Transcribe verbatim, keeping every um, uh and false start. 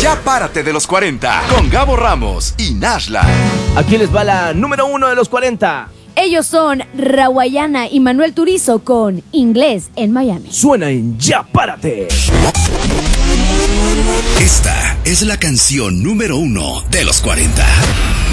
Ya párate de los cuarenta con Gabo Ramos y Nashla. Aquí les va la número uno de los cuarenta. Ellos son Rawayana y Manuel Turizo con Inglés en Miami. Suena en Ya Párate. Esta es la canción número uno de los cuarenta.